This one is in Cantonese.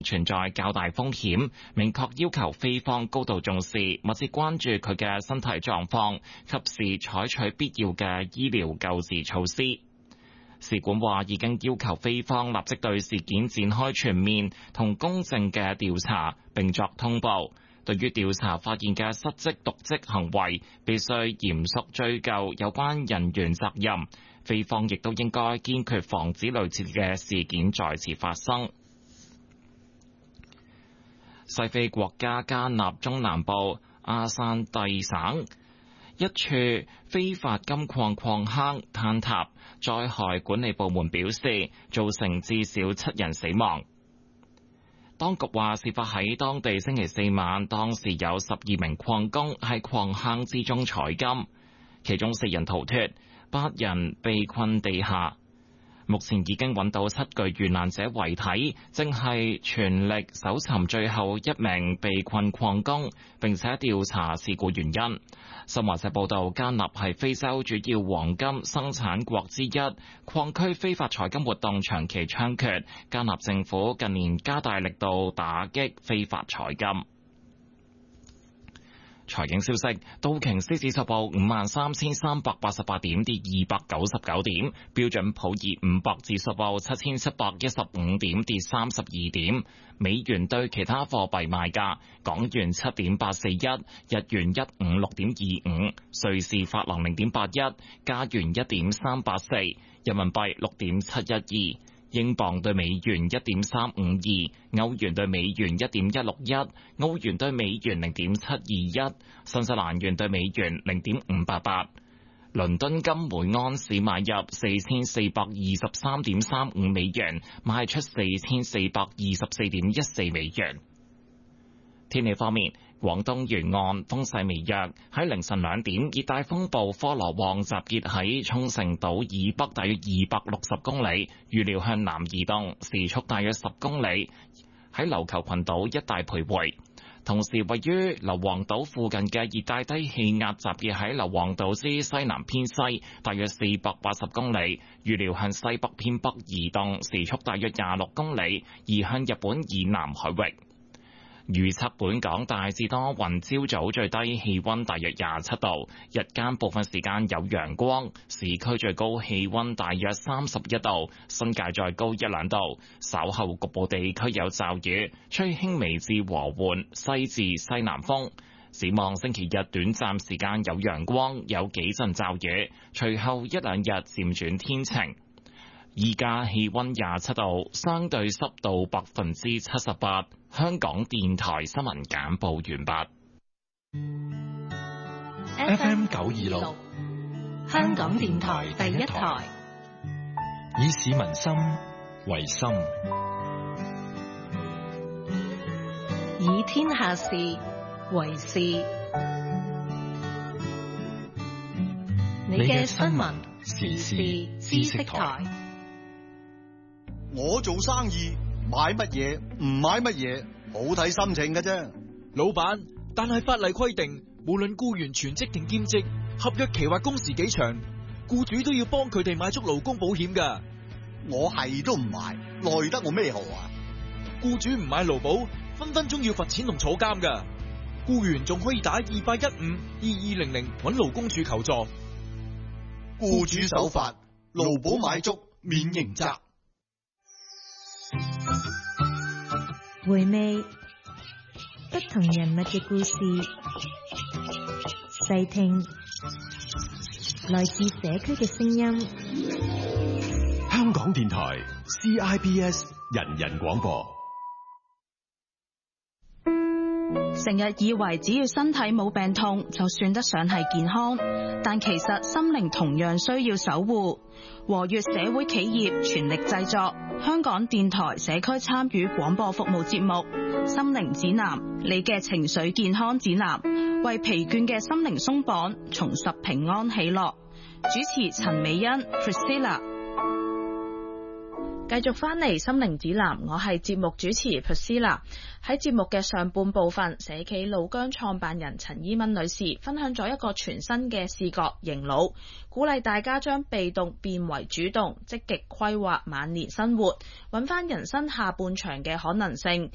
存在較大風險，明確要求菲方高度重視，密切關注佢嘅身體狀況，及時採取必要嘅醫療救治措施。使館話已經要求菲方立即對事件展開全面同公正嘅調查，並作通報。對於調查發現嘅失職瀆職行為，必須嚴肅追究有關人員責任。菲方亦都應該堅決防止類似嘅事件再次發生。西非國家加納中南部阿散蒂省一處非法金礦礦坑坍塌，災害管理部門表示造成至少7人死亡。當局話，事發喺當地星期4晚，當時有12名礦工喺礦坑之中採金，其中4人逃脫，8人被困地下。目前已經揾到7具遇難者遺體，正係全力搜尋最後一名被困礦工，並且調查事故原因。新華社報道，加納係非洲主要黃金生產國之一，礦區非法採金活動長期猖獗，加納政府近年加大力度打擊非法採金。財經消息，道瓊斯指數報53,388點，跌299點；標準普爾500指數報7,715點，跌32點。美元對其他貨幣賣價：港元7.841，日元156.25，瑞士法郎0.81，加元1.384，人民幣6.712。英鎊對美元1.352，歐元對美元1.161，澳元對美元0.721，新西蘭元對美元0.588。倫敦金每盎司買入4423.35美元，賣出4424.14美元。天氣方面，廣東沿岸風勢微弱，喺凌晨2點，熱帶風暴科羅旺集結喺沖繩島以北大約260公里，預料向南移動，時速大約10公里，喺琉球群島一帶徘徊。同時，位於硫磺島附近嘅熱帶低氣壓集結喺硫磺島之西南偏西，大約480公里，預料向西北偏北移動，時速大約26公里，移向日本以南海域。預測本港大致多雲，朝早最低氣溫大約27度，日間部分時間有陽光，市區最高氣溫大約31度，新界再高1-2度。稍後局部地區有驟雨，吹輕微至和緩西至西南風。展望星期日短暫時間有陽光，有幾陣驟雨，隨後1-2日漸轉天晴。依家氣溫27度，相對濕度78%。香港電台新聞簡報完畢。 FM 926，香港電台第一台，以市民心為心， 以天下事為事。你嘅新聞時事知識台。 我做生意買乜嘢唔買乜嘢，好睇心情㗎啫。 老闆，但係法例規定，無論僱員全職定兼職，合約期或工時幾長，僱主都要幫佢哋買足勞工保險㗎。 我係都唔買，奈得我咩何啊？ 僱主唔買勞保，分分鐘要罰錢同坐監㗎。僱員仲可以打2815-2200搵勞工處求助。 僱主守法，勞保買足免刑責。 回味不同人物嘅故事，細聽來自社區嘅聲音。 香港電台 CIBS 人人廣播。 成日以為只要身體冇病痛就算得上係健康，但其實心靈同樣需要守護。和悅社會企業全力製作香港電台社區參與廣播服務節目《心靈指南》，你嘅情緒健康指南，為疲倦嘅心靈鬆綁，重拾平安喜樂。主持陳美欣 Priscilla。繼續翻嚟心靈指南，我係節目主持 Priscilla。喺節目嘅上半部分，社企老姜創辦人陳依敏女士分享咗一個全新嘅視覺迎老，鼓勵大家將被動變為主動，積極規劃晚年生活，揾翻人生下半場嘅可能性。